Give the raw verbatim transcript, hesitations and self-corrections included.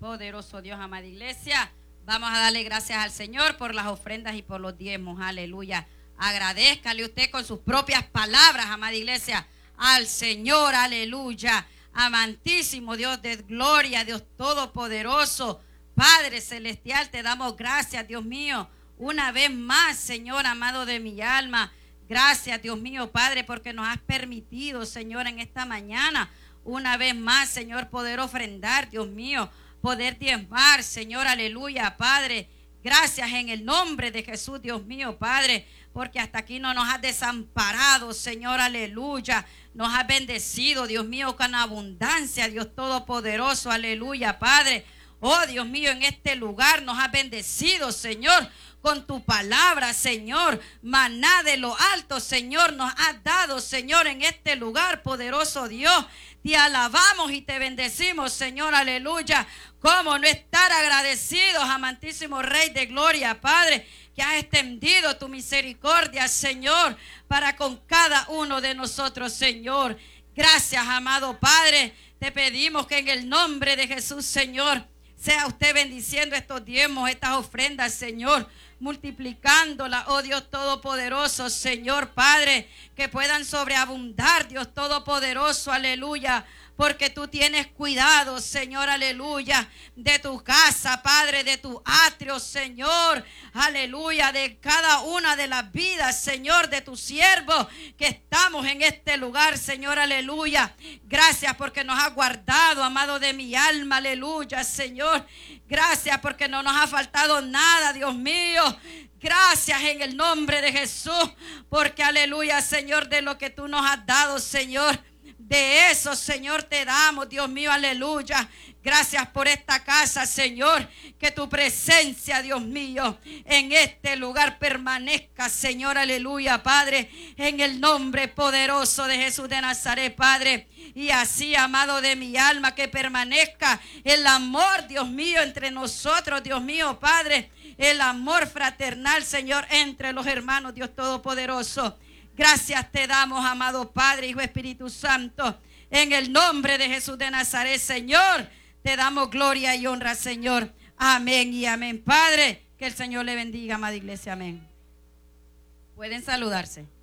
Poderoso Dios, amada iglesia, vamos a darle gracias al Señor por las ofrendas y por los diezmos. Aleluya. Agradézcale usted con sus propias palabras, amada iglesia, al Señor. Aleluya. Amantísimo Dios de gloria, Dios todopoderoso, Padre celestial, te damos gracias, Dios mío, una vez más, Señor, amado de mi alma. Gracias, Dios mío, Padre, porque nos has permitido, Señor, en esta mañana, una vez más, Señor, poder ofrendar, Dios mío, poder diezmar, Señor, aleluya, Padre. Gracias en el nombre de Jesús, Dios mío, Padre, porque hasta aquí no nos has desamparado, Señor, aleluya. Nos has bendecido, Dios mío, con abundancia, Dios todopoderoso, aleluya, Padre. Oh, Dios mío, en este lugar nos has bendecido, Señor, con tu palabra, Señor. Maná de lo alto, Señor, nos has dado, Señor, en este lugar, poderoso Dios. Te alabamos y te bendecimos, Señor, aleluya. ¿Cómo no estar agradecidos, amantísimo Rey de gloria, Padre, que has extendido tu misericordia, Señor, para con cada uno de nosotros, Señor? Gracias, amado Padre. Te pedimos que en el nombre de Jesús, Señor, sea usted bendiciendo estos diezmos, estas ofrendas, Señor, multiplicándolas, oh Dios todopoderoso, Señor Padre, que puedan sobreabundar, Dios todopoderoso, aleluya, porque tú tienes cuidado, Señor, aleluya, de tu casa, Padre, de tu atrio, Señor, aleluya, de cada una de las vidas, Señor, de tus siervos que estamos en este lugar, Señor, aleluya. Gracias porque nos has guardado, amado de mi alma, aleluya, Señor. Gracias porque no nos ha faltado nada, Dios mío. Gracias en el nombre de Jesús, porque aleluya, Señor, de lo que tú nos has dado, Señor, de eso, Señor, te damos, Dios mío, aleluya. Gracias por esta casa, Señor, que tu presencia, Dios mío, en este lugar permanezca, Señor, aleluya, Padre, en el nombre poderoso de Jesús de Nazaret, Padre. Y así, amado de mi alma, que permanezca el amor, Dios mío, entre nosotros, Dios mío, Padre, el amor fraternal, Señor, entre los hermanos, Dios todopoderoso. Gracias te damos, amado Padre, Hijo, Espíritu Santo, en el nombre de Jesús de Nazaret, Señor. Te damos gloria y honra, Señor. Amén y amén. Padre, que el Señor le bendiga, amada iglesia. Amén. Pueden saludarse.